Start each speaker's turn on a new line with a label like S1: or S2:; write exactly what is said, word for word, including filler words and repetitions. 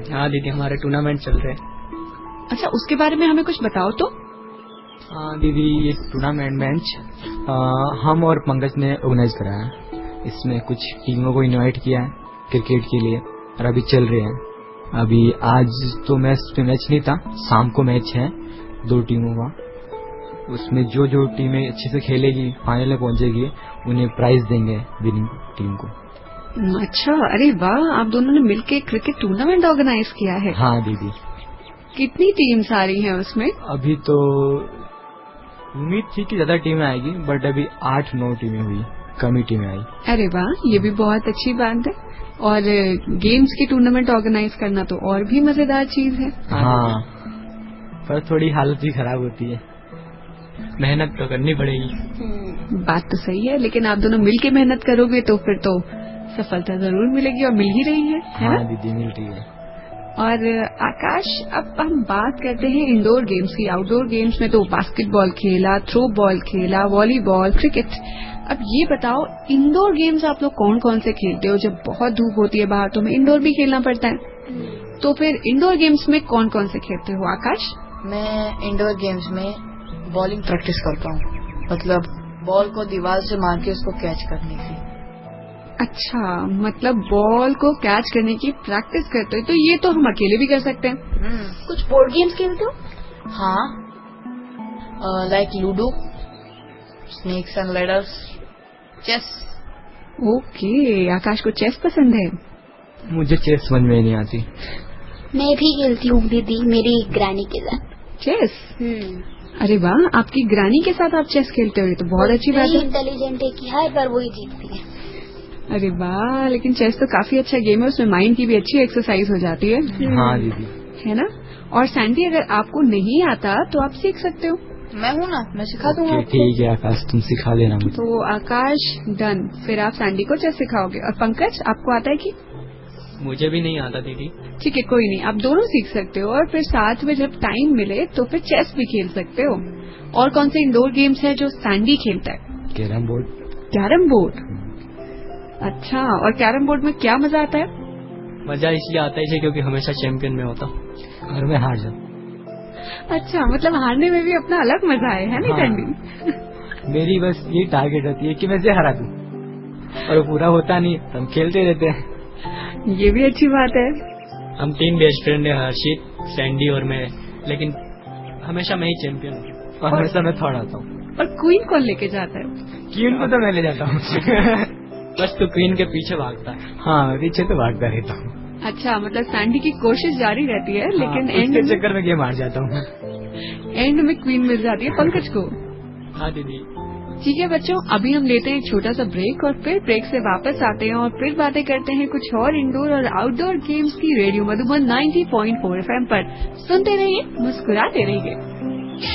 S1: हाँ दीदी, हमारे टूर्नामेंट चल रहे हैं।
S2: अच्छा, उसके बारे में हमें कुछ बताओ तो।
S3: हाँ दीदी, ये टूर्नामेंट मैच हम और पंकज ने ऑर्गेनाइज कराया है। इसमें कुछ टीमों को इनवाइट किया है क्रिकेट के लिए और अभी चल रहे हैं। अभी आज तो मैच पे मैच नहीं था, शाम को मैच है दो टीमों का। उसमें जो जो टीमें अच्छे से खेलेगी, फाइनल में पहुंचेगी, उन्हें प्राइज देंगे विनिंग टीम को।
S2: अच्छा, अरे वाह, आप दोनों ने मिलके क्रिकेट टूर्नामेंट ऑर्गेनाइज किया है।
S3: हाँ दीदी।
S2: कितनी टीम्स आ रही हैं उसमें?
S3: अभी तो उम्मीद थी कि ज्यादा टीमें आएगी, बट अभी आठ नौ टीमें हुई, कम ही टीमें आई।
S2: अरे वाह, ये भी बहुत अच्छी बात है। और गेम्स की टूर्नामेंट ऑर्गेनाइज करना तो और भी मजेदार चीज है।
S3: हाँ, पर थोड़ी हालत भी खराब होती है, मेहनत तो करनी पड़ेगी।
S2: बात तो सही है, लेकिन आप दोनों मिलके मेहनत करोगे तो फिर तो सफलता जरूर मिलेगी, और मिल ही रही है, है
S3: हाँ
S2: ना?
S3: दीदी, मिल रही है।
S2: और आकाश, अब हम बात करते हैं इंडोर गेम्स की। आउटडोर गेम्स में तो बास्केटबॉल खेला, थ्रो बॉल खेला, वॉलीबॉल, क्रिकेट। अब ये बताओ, इंडोर गेम्स आप लोग कौन कौन से खेलते हो? जब बहुत धूप होती है बाहर तो हमें इंडोर भी खेलना पड़ता है, तो फिर इंडोर गेम्स में कौन कौन से खेलते हो आकाश?
S4: मैं इंडोर गेम्स में बॉलिंग प्रैक्टिस करता हूँ, मतलब बॉल को दीवार से मार के उसको कैच करने की।
S2: अच्छा, मतलब बॉल को कैच करने की प्रैक्टिस करते हो, तो ये तो हम अकेले भी कर सकते हैं।
S5: कुछ बोर्ड गेम्स खेलते हो?
S4: हाँ, like ludo, snakes and ladders, chess.
S2: Okay, आकाश को चेस पसंद है।
S3: मुझे चेस समझ में नहीं आती।
S5: मैं भी खेलती हूँ दीदी, मेरी ग्रैनी के साथ
S2: चेस। अरे वाह, आपकी ग्रैनी के साथ आप चेस खेलते हो, ये तो बहुत अच्छी बात है।
S5: इंटेलिजेंट है कि हर बार वही जीतती है।
S2: अरे वाह, लेकिन चेस तो काफी अच्छा गेम है, उसमें माइंड की भी अच्छी एक्सरसाइज हो जाती है।
S3: हाँ दीदी,
S2: है ना? और सैंडी, अगर आपको नहीं आता तो आप सीख सकते हो।
S4: मैं हूँ ना, मैं सिखा दूंगा।
S3: ठीक है आकाश, तुम सिखा देना मुझे।
S2: तो आकाश डन, फिर आप सैंडी को चेस सिखाओगे। और पंकज, आपको आता है कि?
S1: मुझे भी नहीं आता दीदी।
S2: ठीक है, कोई नहीं, आप दोनों सीख सकते हो, और फिर साथ में जब टाइम मिले तो फिर चेस भी खेल सकते हो। और कौन से इंडोर गेम्स है जो सैंडी खेलता है?
S3: Carrom board.
S2: कैरम बोर्ड, अच्छा। और कैरम बोर्ड में क्या मजा आता है?
S1: मजा इसलिए आता है क्योंकि हमेशा चैंपियन में होता हूँ
S3: और मैं हार जाऊँ।
S2: अच्छा, मतलब हारने में भी अपना अलग मजा है, है नहीं सैंडी?
S3: हाँ। मेरी बस ये टारगेट होती है कि मैं इसे हरा दूं, और पूरा होता नहीं, हम खेलते रहते हैं।
S2: ये भी अच्छी बात है।
S1: हम तीन बेस्ट फ्रेंड है, हर्षित, सैंडी और मैं, लेकिन हमेशा मैं ही चैंपियन हूँ
S3: और हमेशा मैं थर्ड आता हूँ।
S2: और क्वीन कौन लेके जाता है?
S3: क्वीन को तो मैं ले जाता हूँ।
S1: बस तो क्वीन के पीछे भागता है।
S3: हाँ, पीछे तो भागता रहता हूँ।
S2: अच्छा, मतलब सैंडी की कोशिश जारी रहती है,
S3: हाँ,
S2: लेकिन
S3: उसके
S2: एंड में
S3: चक्कर में गेम हार जाता हूँ।
S2: एंड में क्वीन मिल जाती है पंकज को।
S1: हाँ दीदी।
S2: ठीक है बच्चों, अभी हम लेते हैं एक छोटा सा ब्रेक, और फिर ब्रेक से वापस आते हैं और फिर बातें करते हैं कुछ और इंडोर और आउटडोर गेम्स की radio Madhuban ninety point four FM पर। सुनते रहिए, मुस्कुराते रहिए।